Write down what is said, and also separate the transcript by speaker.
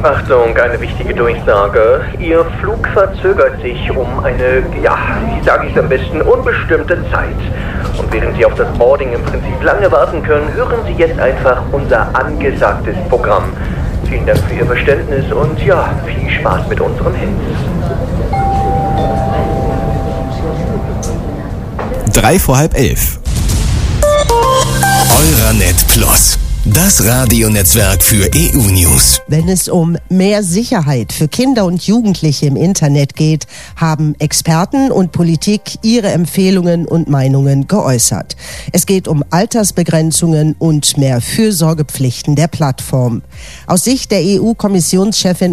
Speaker 1: Achtung, eine wichtige Durchsage. Ihr Flug verzögert sich um eine, wie sage ich es am besten, unbestimmte Zeit. Und während Sie auf das Boarding im Prinzip lange warten können, hören Sie jetzt einfach unser angesagtes Programm. Vielen Dank für Ihr Verständnis und viel Spaß mit unserem Hit.
Speaker 2: 11:03. Euranet Plus. Das Radionetzwerk für EU-News.
Speaker 3: Wenn es um mehr Sicherheit für Kinder und Jugendliche im Internet geht, haben Experten und Politik ihre Empfehlungen und Meinungen geäußert. Es geht um Altersbegrenzungen und mehr Fürsorgepflichten der Plattform. Aus Sicht der EU-Kommissionschefin